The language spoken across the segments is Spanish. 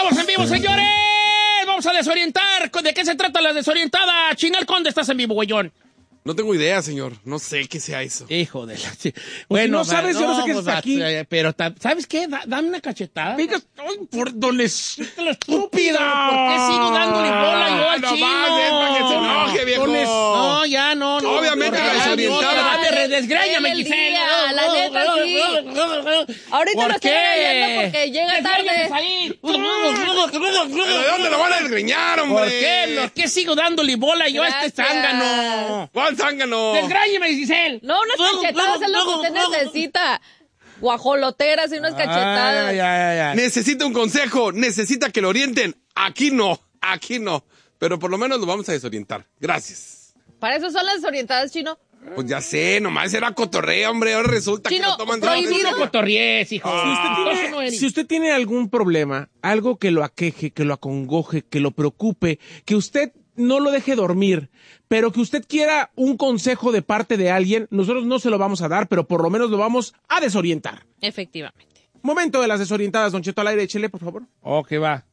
Estamos en vivo, señores. Vamos a desorientar. ¿De qué se trata la desorientada? Chinel Conde, estás en vivo, güeyón. No tengo idea, señor. No sé qué sea eso. Hijo de la... Bueno, no sabes, yo no sé qué es aquí. Pero, ¿sabes qué? Dame una cachetada. Venga, ay, por dolecita la estúpida. ¿Por qué sigo dándole bola yo al chino? Es para que se enoje, viejo. No, ya, no. Obviamente la desorientada. Dame, desgráñame, Giselle. La neta, sí. Ahorita lo estoy regañando porque llega tarde. ¿De dónde lo van a desgreñar, hombre? ¿Por qué sigo dándole bola yo a este zángano? ¿Cuál zángano? Desgráñame, Giselle. No, unas cachetadas es lo que usted necesita. Guajoloteras y unas cachetadas. Ya. Necesita un consejo. Necesita que lo orienten. Aquí no. Pero por lo menos lo vamos a desorientar. Gracias. Para eso son las desorientadas, Chino. Pues ya sé, nomás era cotorreo, hombre. Ahora resulta Chino, que lo toman de prohibido. No cotorries, hijo. Si usted tiene algún problema, algo que lo aqueje, que lo acongoje, que lo preocupe, que usted no lo deje dormir, pero que usted quiera un consejo de parte de alguien, nosotros no se lo vamos a dar, pero por lo menos lo vamos a desorientar. Efectivamente. Momento de las desorientadas, Don Cheto, al aire, échele, por favor. Ok, va.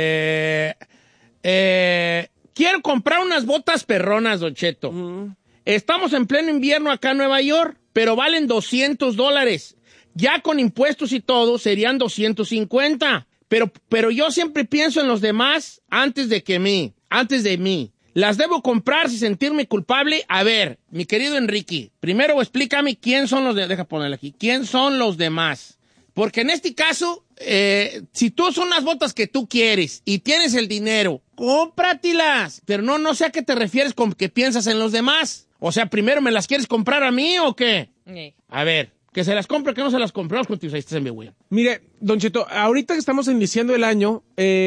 Quiero comprar unas botas perronas, Don Cheto. Estamos en pleno invierno acá en Nueva York, pero valen $200. Ya con impuestos y todo serían 250. Pero yo siempre pienso en los demás antes de mí. ¿Las debo comprar sin sentirme culpable? A ver, mi querido Enrique, primero explícame quién son deja ponerle aquí, quién son los demás. Porque en este caso, si tú son las botas que tú quieres y tienes el dinero, cómpratelas. Pero no sé a qué te refieres con que piensas en los demás. O sea, ¿primero me las quieres comprar a mí o qué? Sí. A ver, que se las compre, que no se las compramos contigo. Ahí estás en mi güey. Mire, Don Cheto, ahorita que estamos iniciando el año,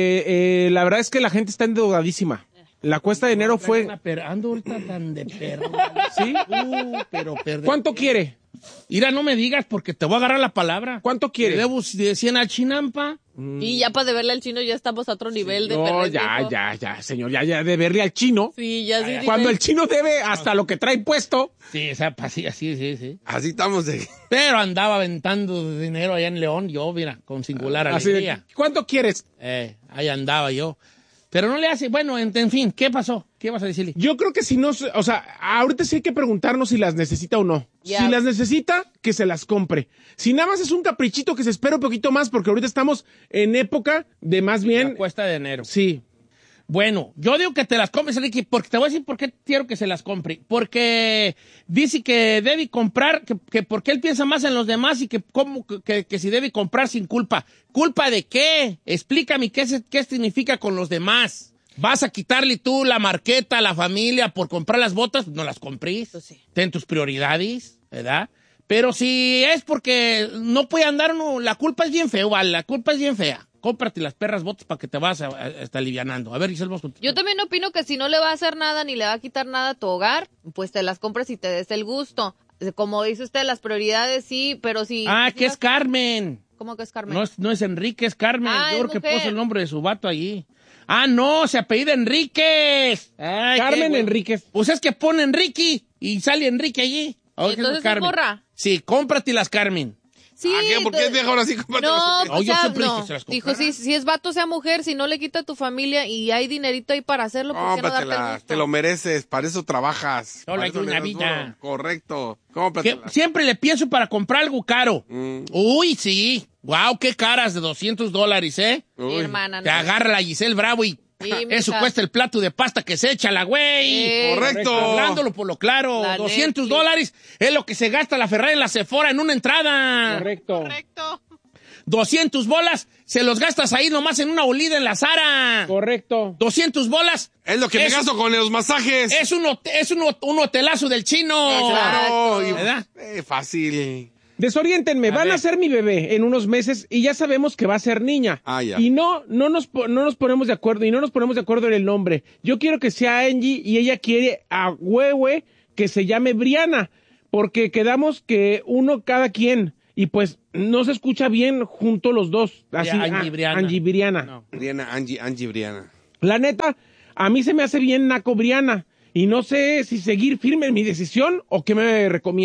la verdad es que la gente está endeudadísima. La cuesta de enero fue... Ando ahorita tan de perro. ¿Sí? Pero perdón. ¿Cuánto quiere? Mira, no me digas porque te voy a agarrar la palabra. ¿Cuánto quiere? Le debo de 100 al Chinampa. Y ya para deberle al Chino ya estamos a otro nivel de No, perder, ya, viejo. señor, ya de verle al chino. Sí, ya sí. Cuando el chino debe hasta lo que trae puesto. Sí, o sea, así. Así estamos de... Pero andaba aventando dinero allá en León, yo, mira, con singular Así de, alegría. ¿cuánto quieres? Ahí andaba yo. Pero no le hace, bueno, en fin, ¿qué pasó? ¿Qué vas a decirle? Yo creo que si no, o sea, ahorita sí hay que preguntarnos si las necesita o no. Ya. Si las necesita, que se las compre. Si nada más es un caprichito, que se espere un poquito más, porque ahorita estamos en época de más bien... La cuesta de enero. Sí. Bueno, yo digo que te las compres, Enrique, porque te voy a decir por qué quiero que se las compre. Porque dice que debe comprar, que porque él piensa más en los demás y que si debe comprar sin culpa. ¿Culpa de qué? Explícame qué significa con los demás. ¿Vas a quitarle tú la marqueta a la familia por comprar las botas? No las comprís. Pues sí. Ten tus prioridades, ¿verdad? Pero si es porque no puede andar, no, la culpa es bien fea, ¿vale? La culpa es bien fea. Cómprate las perras botas para que te vas a estar alivianando. A ver, Giselle, vamos contigo. Yo también opino que si no le va a hacer nada ni le va a quitar nada a tu hogar, pues te las compras y te des el gusto. Como dice usted, las prioridades sí, pero si... Que es Carmen. ¿Cómo que es Carmen? No es Enrique, es Carmen. Ah, Yo creo que mujer. puso el nombre de su vato allí. No, se apellida Enríquez. Ay, Carmen qué Enríquez. Pues es que pone Enrique y sale Enrique allí. ¿Y entonces es morra? Sí, cómpratelas, Carmen. Sí, ¿Por qué es viejo ahora sí? No, No, pues yo ya, siempre dije no. que se las Dijo, comprara. si es vato, sea mujer, si no le quita a tu familia y hay dinerito ahí para hacerlo, ¿por qué no darte el Cómpratelas, gusto? te lo mereces, para eso trabajas. Solo para hay eso le una das vida. duro. Correcto, Que cómpratelas. siempre le pienso para comprar algo caro. Uy, sí. Wow, qué caras de $200, ¿eh? Mi hermana, Te no. agarra la Giselle Bravo y Sí, eso mija. cuesta el plato de pasta que se echa la güey. Correcto. Hablándolo por lo claro, La $200 es lo que se gasta la Ferrari en la Sephora en una entrada. Correcto. 200 bolas, se los gastas ahí nomás en una olida en la Zara. Correcto. 200 bolas. Es lo que me gasto con los masajes. Es un hotelazo del chino. Claro, y- ¿Verdad? fácil. Desoriéntenme, van ver. a ser mi bebé en unos meses y ya sabemos que va a ser niña. Ya. Y no nos ponemos de acuerdo, y no nos ponemos de acuerdo en el nombre. Yo quiero que sea Angie y ella quiere a Huehue que se llame Briana, porque quedamos que uno cada quien, y pues no se escucha bien junto los dos. Así, Angie Briana. Angie Briana. No. Briana, Angie Briana. La neta, a mí se me hace bien Naco Briana, y no sé si seguir firme en mi decisión o qué me recomiendan.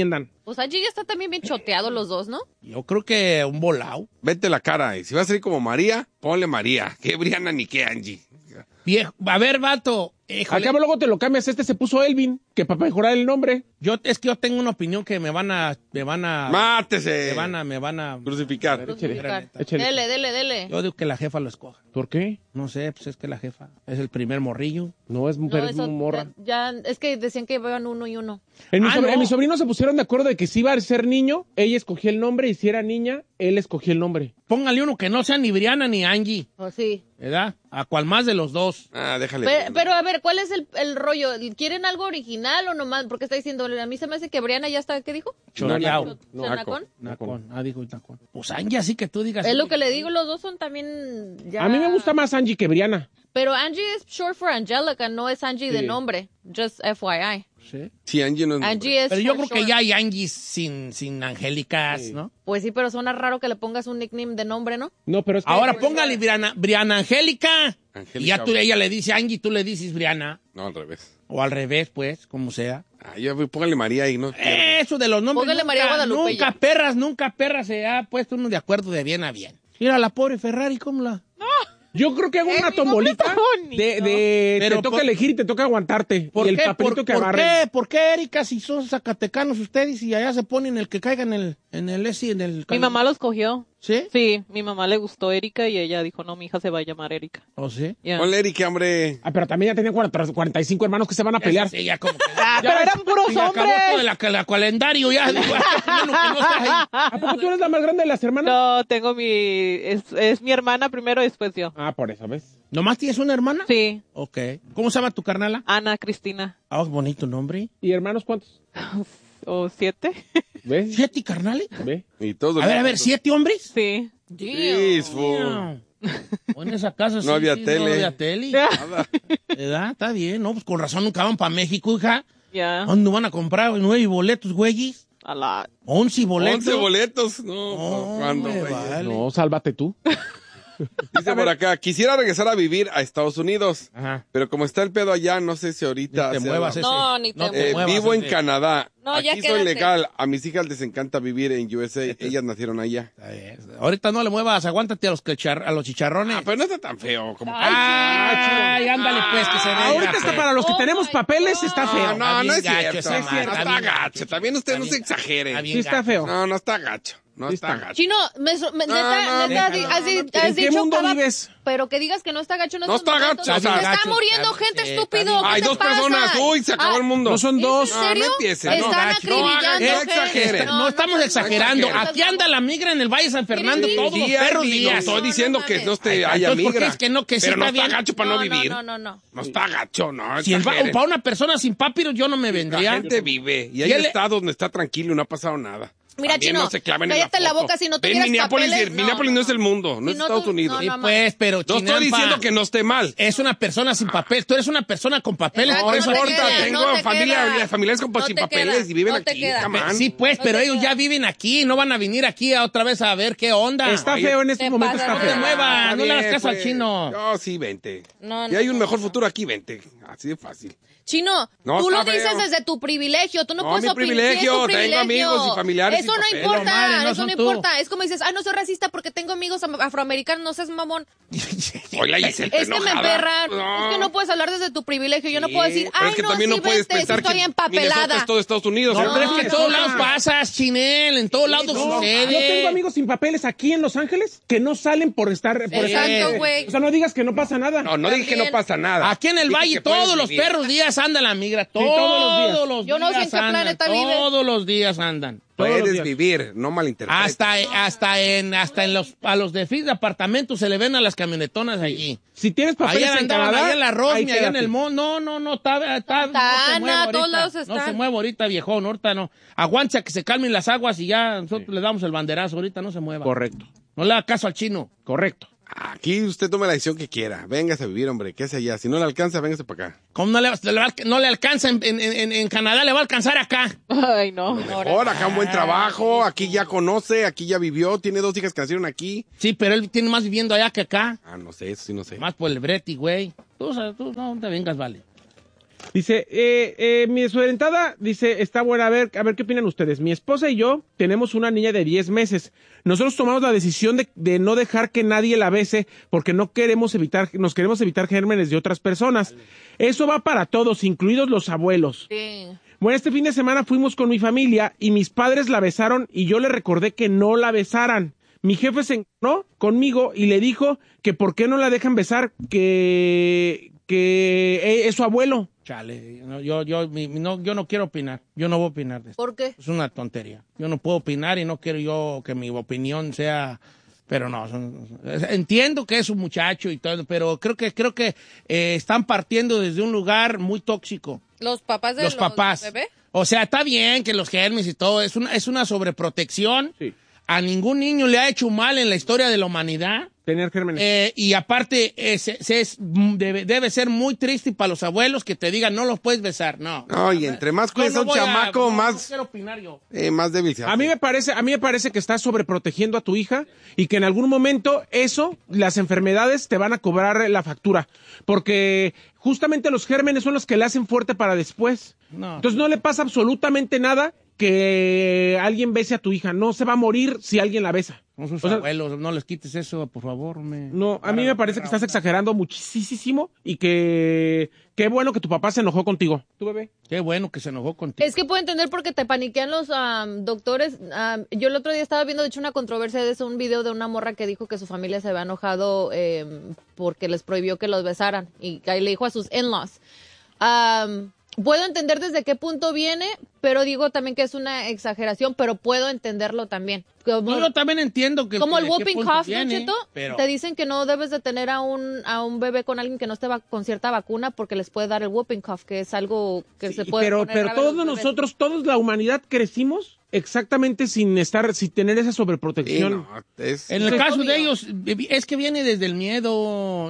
Pues Angie ya está también bien choteado los dos, ¿no? Yo creo que un volado. Vete la cara. Y si va a salir como María, ponle María. Que Brianna ni que Angie. Viejo, a ver, vato. Híjole. Acá luego te lo cambias. Se puso Elvin, que para mejorar el nombre. Es que yo tengo una opinión que me van a Mátese. me van a Crucificar. Échale. Dele. Yo digo que la jefa lo escoja. ¿Por qué? No sé, pues es que la jefa es el primer morrillo. No, es No, pero es eso, morra. ya, es que decían que iban uno y uno. En no. mis sobrinos se pusieron de acuerdo de que si iba a ser niño, ella escogía el nombre, y si era niña, él escogía el nombre. Póngale uno que no sea ni Brianna ni Angie, Oh, sí. ¿verdad? A cual más de los dos. Ah, déjale. Pero a ver, ¿cuál es el rollo? ¿Quieren algo original o nomás? Porque está diciendo, a mí se me hace que Brianna ya está, ¿qué dijo? Choreado. ¿Nacón? Nacón. Dijo Nacón. Pues Angie, así que tú digas. Es lo que le digo, los dos son también ya... A mí me gusta más Angie que Brianna. Pero Angie es short for Angelica, no es Angie de Sí. nombre. Just FYI. Sí. Sí, Angie no es. Angie es Pero yo for creo que short. ya hay Angies sin Angélicas, Sí. ¿no? Pues sí, pero suena raro que le pongas un nickname de nombre, ¿no? No, pero es que... Ahora póngale Brianna Angélica. Angélica. Y ya ella le dice Angie, tú le dices Brianna. No, al revés. O al revés, pues, como sea. Ah, póngale María ahí, ¿no? Eso de los nombres. Póngale María Guadalupe Nunca perras se ha puesto uno de acuerdo de bien a bien. Mira la pobre Ferrari, ¿cómo la...? Yo creo que hago una tombolita de Pero te toca por- elegir y te toca aguantarte. ¿Por y el qué? papelito que agarren. ¿Por qué, Erika, si son zacatecanos ustedes y allá se ponen el que caiga en el... Mi mamá lo escogió. ¿Sí? Sí, mi mamá le gustó Erika y ella dijo, no, mi hija se va a llamar Erika. ¿O sí? Ya. Ponle Erika, hombre. Ah, pero también ya tenía 45 hermanos que se van a pelear. Sí, ya como que... Ah, pero eran puros Se acabó hombres. todo el calendario ya. Digo, bueno, que no estás ahí. ¿A poco tú eres la más grande de las hermanas? No, tengo es mi hermana primero y después yo. Ah, por eso, ¿ves? ¿Nomás tienes una hermana? Sí, Ok. ¿Cómo se llama tu carnala? Ana Cristina. Ah, bonito nombre. ¿Y hermanos cuántos? ¿O 7? ¿Ves? ¿7 carnales? ¿Ve? Y todos. A ver, 7 hombres. Sí. Sí, fool. No. En esa casa sí, había sí, tele. No había tele. Nada. ¿Verdad? Está bien, ¿no? Pues con razón nunca van para México, hija. Ya. ¿Dónde van a comprar 9 boletos, güeyes? A la... 11 boletos. 11 boletos. No, ¿cuándo, me güey? vale. No, sálvate tú. Dice por acá, quisiera regresar a vivir a Estados Unidos, Ajá. pero como está el pedo allá, no sé si ahorita... Ni te sea muevas la- ese. No, ni te muevas vivo en ese. Canadá. No, ya Aquí soy quédate. legal. A mis hijas les encanta vivir en USA. Ellas nacieron allá. Está bien. Ahorita no le muevas, aguántate a los chicharrones. Ah, pero no está tan feo como... Ay, ándale pues, que se vea. Ahorita está para los que Oh tenemos my papeles, God. está feo. No, no es Está bien cierto. gacho esa No madre, está bien gacho. También usted no se exagere. Está bien Sí está gacho. feo. No, no está gacho. No Sí está está. gacho. Chino, neta, déjalo. has ¿En qué dicho mundo cada- vives? Pero que digas que no está gacho en No estos está momentos. gacho, o sea, Se está gacho, muriendo está- gente, sí, estúpido. está bien. ¿Qué Hay te dos pasa? personas. Uy, se acabó el mundo. No son ¿Es dos. en serio? No, no empiece, Están no, gacho. acribillando No gente. exagere. No estamos exagerando. exagere. Aquí anda la migra en el Valle de San Fernando Sí, todos los Sí, perros Andy, no días. estoy No, diciendo no que mames. no esté Ay, haya entonces, ¿por qué migra. es que no, que sí pero no está está bien? gacho para no vivir. No. No está gacho, no. Si exageren. para una persona sin papiros yo no me La vendría. gente vive. Y hay Y él- estados donde está tranquilo y no ha pasado nada. Mira, También Chino, no se claven en cállate la foto. boca si no Ven, tuvieras Minneapolis, papeles. Minneapolis no es el mundo, no Si es no Estados tú- Unidos. no, Sí, no, pues, pero No estoy Chinampa, diciendo que no esté mal. es una persona sin papel. Tú eres una persona con papeles. Exacto, por No eso no te importa, queda, tengo no te familia, queda. familiares con No sin te papeles queda, y viven no te aquí. queda. come on. Sí, pues, No pero te ellos queda. ya viven aquí, no van a venir aquí otra vez a ver qué onda. Está Oye, feo en estos te momentos, pasa, está No te feo. no muevas, Está no le hagas bien, caso al pues. chino. No, sí, vente. No, Y hay no, un no. mejor futuro aquí, vente. Así de fácil. Chino, No, tú lo está dices feo. desde tu privilegio, tú no, No, puedes mi opinar. privilegio, Sí, es tu tengo privilegio. amigos y familiares Eso sin no papel. importa, Pero, madre, no eso son no tú. importa. Es como dices, no soy racista porque tengo amigos afroamericanos, no seas mamón. Oye, Giselle, Es que me emperran. Es que no puedes hablar desde tu privilegio. Yo no puedo decir, pero ay, es que no, también sí, no puedes vente, sí pensar estoy que empapelada. Minnesota es todo Estados Unidos. No, ¿eh? pero es que en no, todos no. lados pasas, Chinel, en todos lados Yo sucede. tengo amigos sin papeles aquí en Los Ángeles que no salen por estar... Exacto, güey. O sea, no digas que no pasa nada. No dije que no pasa nada. Aquí en el Dije Valle que puedes todos los vivir. perros días anda la migra, todos los días. Yo no sé en qué andan, planeta vives. todos los días andan. Todos los Puedes días. vivir, no malinterpretes. Hasta en a los de de apartamentos se le ven a las camionetonas allí. Si tienes papeles Ayer en andaban Canadá, allá en la ahí Rosmi, allá en quédate. el mall. No, está no se Santana, mueve ahorita. todos lados No están. se mueve ahorita, viejón, ahorita no. Aguanta que se calmen las aguas y ya nosotros le damos el banderazo, ahorita no se mueva. Correcto, No le haga caso al chino. correcto. Aquí usted tome la decisión que quiera. Véngase a vivir, hombre. ¿Qué hace allá? Si no le alcanza, véngase para acá. ¿Cómo no le alcanza en Canadá? Le va a alcanzar acá. Ay, no. Mejor, acá un buen trabajo. Aquí ya conoce, aquí ya vivió. Tiene 2 hijas que nacieron aquí. Sí, pero él tiene más viviendo allá que acá. Ah, no sé, eso sí no sé. Más por el breti, güey. Tú no te vengas, vale. Dice, mi desorientada, dice, está buena, a ver qué opinan ustedes. Mi esposa y yo tenemos una niña de 10 meses. Nosotros tomamos la decisión de no dejar que nadie la bese porque nos queremos evitar gérmenes de otras personas. Eso va para todos, incluidos los abuelos. Sí. Bueno, este fin de semana fuimos con mi familia y mis padres la besaron y yo le recordé que no la besaran. Mi jefe se enojó conmigo y le dijo que por qué no la dejan besar, que es su abuelo. Chale, no, yo no quiero opinar. Yo no voy a opinar de esto. ¿Por qué? Es una tontería. Yo no puedo opinar y no quiero yo que mi opinión sea... Pero no, entiendo que es un muchacho y todo, pero creo que están partiendo desde un lugar muy tóxico. ¿Los papás de los papás. bebés? O sea, está bien que los gérmenes y todo, es una sobreprotección. Sí. A ningún niño le ha hecho mal en la historia de la humanidad. Tener gérmenes. Y aparte, debe ser muy triste para los abuelos que te digan, no los puedes besar. No. No, y entre más cuesta un chamaco, no más... quiero opinar yo. Más débil se hace. A mí me parece que estás sobreprotegiendo a tu hija y que en algún momento las enfermedades te van a cobrar la factura. Porque justamente los gérmenes son los que le hacen fuerte para después. No. Entonces no le pasa absolutamente nada que alguien bese a tu hija. No se va a morir si alguien la besa. Con sus O sea, abuelos, no les quites eso, por favor. No, a mí me parece que estás exagerando muchísimo y que qué bueno que tu papá se enojó contigo. ¿Tu bebé? Qué bueno que se enojó contigo. Es que puedo entender porque te paniquean los doctores. Yo el otro día estaba viendo, de hecho, una controversia de eso, un video de una morra que dijo que su familia se había enojado porque les prohibió que los besaran y ahí le dijo a sus in-laws. Puedo entender desde qué punto viene, pero digo también que es una exageración, pero puedo entenderlo también. Yo también entiendo que... Como el de qué whooping punto cough, viene, ¿no, Cheto? pero... Te dicen que no debes de tener a un bebé con alguien que no esté con cierta vacuna porque les puede dar el whooping cough, que es algo que se puede Pero poner grave a todos los bebés. nosotros, toda la humanidad crecimos exactamente sin tener esa sobreprotección. En el caso de ellos, es que viene desde el miedo,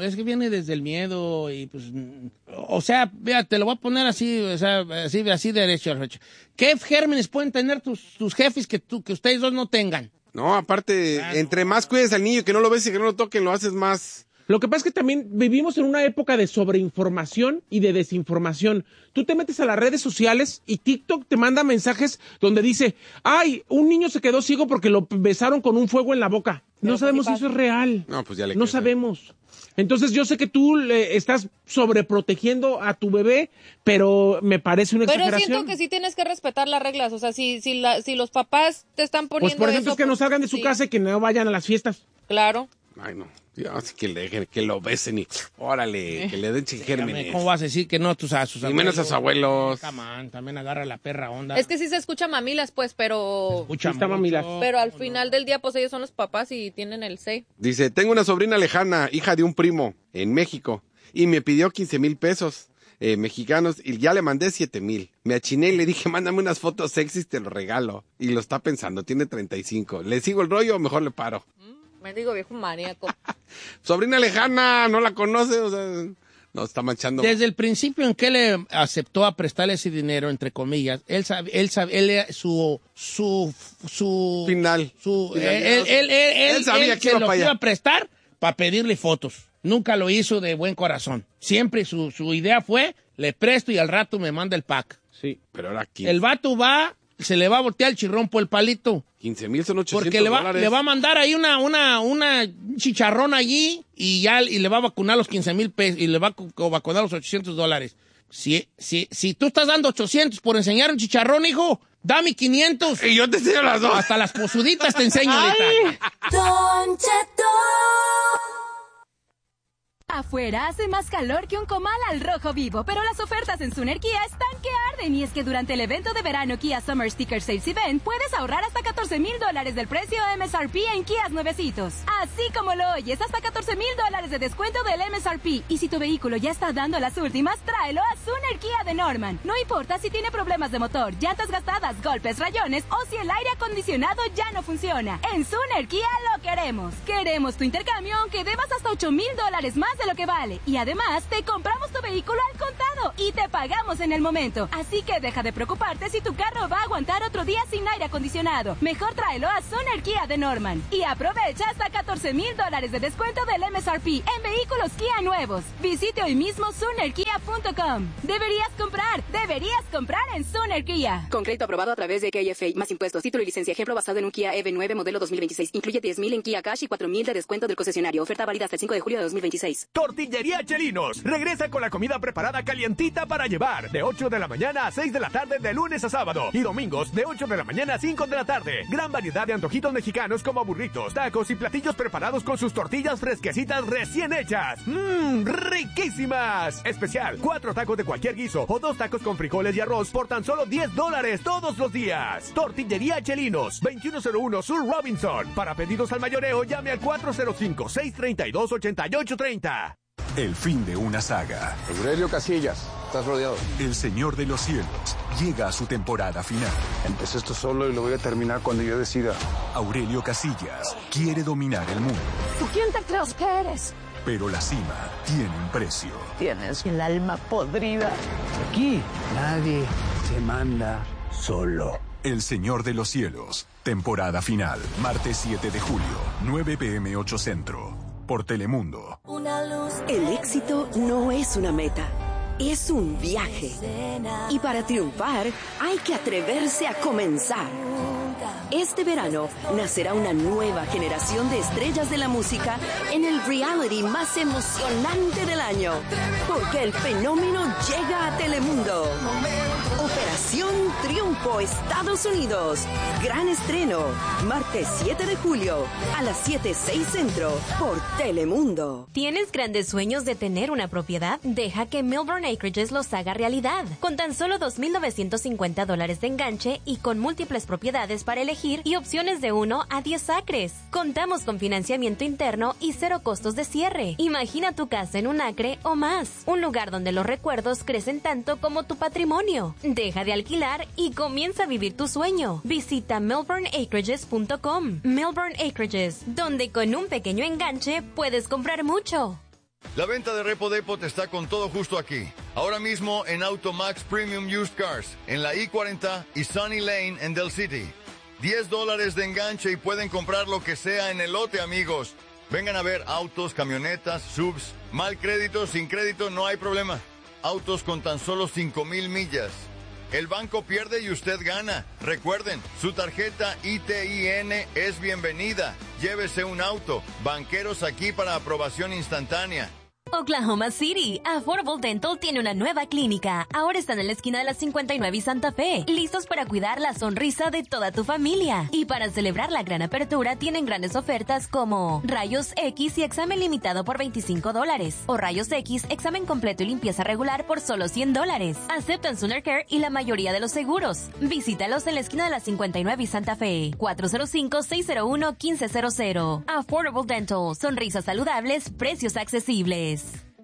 y pues, o sea, vea, te lo voy a poner así, o sea, así derecho. ¿Qué gérmenes pueden tener tus jefes que ustedes dos no tengan? No, aparte, entre más cuides al niño y que no lo ves y que no lo toquen, lo haces más... Lo que pasa es que también vivimos en una época de sobreinformación y de desinformación. Tú te metes a las redes sociales y TikTok te manda mensajes donde dice, ay, un niño se quedó ciego porque lo besaron con un fuego en la boca. No sabemos si eso es real. No, pues ya le No queda. sabemos. Entonces yo sé que tú estás sobreprotegiendo a tu bebé, pero me parece una Pero exageración. siento que sí tienes que respetar las reglas. O sea, si los papás te están Pues poniendo por ejemplo eso, es que no pues, salgan de su sí, casa y que no vayan a las fiestas. Claro. Ay, no. Así que le dejen, que lo besen y órale, que le den gérmenes. ¿Cómo vas a decir que no a sus abuelos? Y menos a sus abuelos. Come on, también agarra la perra onda. Es que sí se escucha mamilas, pues, pero... Escucha Está mucho. mamilas. Pero al final del día, pues ellos son los papás y tienen el say. Dice, tengo una sobrina lejana, hija de un primo, en México, y me pidió 15,000 pesos mexicanos y ya le mandé 7,000. Me achiné y le dije, mándame unas fotos sexys, te lo regalo. Y lo está pensando, tiene 35. ¿Le sigo el rollo o mejor le paro? Me digo viejo maníaco. Sobrina lejana, no la conoce, o sea, no está manchando. Desde el principio en que le aceptó a prestarle ese dinero, entre comillas, él su Final. Él sabía que se iba lo para iba allá. a prestar para pedirle fotos. Nunca lo hizo de buen corazón. Siempre su idea fue, le presto y al rato me manda el pack. Sí. Pero ahora aquí, El vato se le va a voltear el chirrón por el palito. 15,000 son 800 Porque dólares. le va a mandar ahí una chicharrón allí y le va a vacunar los 15,000 pesos y le va a vacunar los $800. Si tú estás dando 800 por enseñar un chicharrón, hijo, dame 500. Y yo te enseño las dos. Hasta las posuditas te enseño ahorita. Don Cheto. Afuera hace más calor que un comal al rojo vivo, pero las ofertas en Suner Kia están que arden y es que durante el evento de verano Kia Summer Sticker Sales Event puedes ahorrar hasta $14,000 del precio MSRP en Kias nuevecitos. Así como lo oyes, hasta $14,000 de descuento del MSRP. Y si tu vehículo ya está dando las últimas, tráelo a Suner Kia de Norman. No importa si tiene problemas de motor, llantas gastadas, golpes, rayones o si el aire acondicionado ya no funciona. En Suner Kia lo queremos. Queremos tu intercambio aunque debas hasta $8,000 más de lo que vale. Y además, te compramos tu vehículo al contado. nuevo y te pagamos en el momento. Así que deja de preocuparte si tu carro va a aguantar otro día sin aire acondicionado. Mejor tráelo a Soner Kia de Norman y aprovecha hasta $14,000 de descuento del MSRP en vehículos Kia nuevos. Visite hoy mismo SonerKia.com. Deberías comprar en Soner Kia. Con crédito aprobado a través de KFA, más impuestos, título y licencia. Ejemplo basado en un Kia EV9 modelo 2026. Incluye $10,000 en Kia Cash y $4,000 de descuento del concesionario. Oferta válida hasta el 5 de julio de 2026. Tortillería Chelinos. Regresa con la comida preparada calientita para llevar. De 8 de la mañana a 6 de la tarde de lunes a sábado. Y domingos de 8 de la mañana a 5 de la tarde. Gran variedad de antojitos mexicanos como burritos, tacos y platillos preparados con sus tortillas fresquecitas recién hechas. ¡Riquísimas! Especial, 4 tacos de cualquier guiso o 2 tacos con frijoles y arroz por tan solo $10 todos los días. Tortillería Chelinos, 2101 Sur Robinson. Para pedidos al mayoreo, llame al 405-632-8830. El fin de una saga. Aurelio Casillas, estás rodeado. El Señor de los Cielos llega a su temporada final. Empecé esto solo y lo voy a terminar cuando yo decida. Aurelio Casillas quiere dominar el mundo. ¿Tú quién te crees que eres? Pero la cima tiene un precio. Tienes el alma podrida. Aquí nadie se manda solo. El Señor de los Cielos, temporada final, martes 7 de julio, 9 p.m. 8 Centro, por Telemundo. El éxito no es una meta, es un viaje. Y para triunfar hay que atreverse a comenzar. Este verano nacerá una nueva generación de estrellas de la música en el reality más emocionante del año. Porque el fenómeno llega a Telemundo. Operación Triunfo Estados Unidos. Gran estreno. Martes 7 de julio a las 7:06 Centro por Telemundo. ¿Tienes grandes sueños de tener una propiedad? Deja que Milburn Acreages los haga realidad. Con tan solo $2,950 de enganche y con múltiples propiedades para elegir y opciones de 1 a 10 acres. Contamos con financiamiento interno y 0 costos de cierre. Imagina tu casa en un acre o más. Un lugar donde los recuerdos crecen tanto como tu patrimonio. Deja de alquilar y comienza a vivir tu sueño. Visita milburnacreages.com. Milburn Acreages, donde con un pequeño enganche puedes comprar mucho. La venta de Repo Depot está con todo justo aquí. Ahora mismo en Automax Premium Used Cars, en la I-40 y Sunny Lane en Del City. $10 de enganche y pueden comprar lo que sea en el lote, amigos. Vengan a ver autos, camionetas, subs. Mal crédito, sin crédito, no hay problema. Autos con tan solo 5,000 millas. El banco pierde y usted gana. Recuerden, su tarjeta ITIN es bienvenida. Llévese un auto. Banqueros aquí para aprobación instantánea. Oklahoma City, Affordable Dental tiene una nueva clínica. Ahora están en la esquina de la 59 y Santa Fe, listos para cuidar la sonrisa de toda tu familia. Y para celebrar la gran apertura, tienen grandes ofertas como rayos X y examen limitado por $25, o rayos X, examen completo y limpieza regular por solo $100. Aceptan Sooner Care y la mayoría de los seguros. Visítalos en la esquina de la 59 y Santa Fe, 405-601-1500. Affordable Dental, sonrisas saludables, precios accesibles.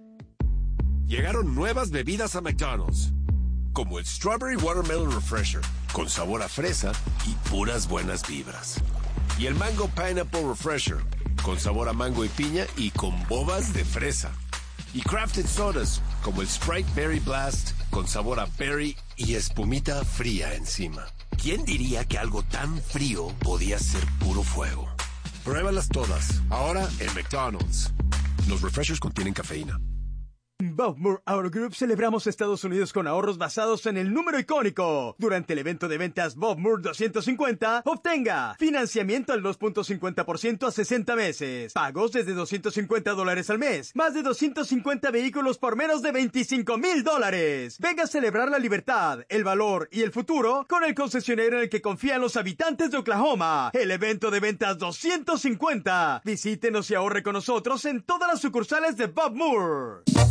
Llegaron nuevas bebidas a McDonald's, como el Strawberry Watermelon Refresher, con sabor a fresa y puras buenas vibras. Y el Mango Pineapple Refresher, con sabor a mango y piña y con bobas de fresa. Y crafted sodas, como el Sprite Berry Blast, con sabor a berry y espumita fría encima. ¿Quién diría que algo tan frío podía ser puro fuego? Pruébalas todas, ahora en McDonald's. Los refreshers contienen cafeína. Bob Moore Auto Group celebramos Estados Unidos con ahorros basados en el número icónico. Durante el evento de ventas Bob Moore 250, obtenga financiamiento al 2.50% a 60 meses, pagos desde $250 al mes, más de 250 vehículos por menos de $25,000. Venga a celebrar la libertad, el valor y el futuro con el concesionario en el que confían los habitantes de Oklahoma. El evento de ventas 250. Visítenos y ahorre con nosotros en todas las sucursales de Bob Moore.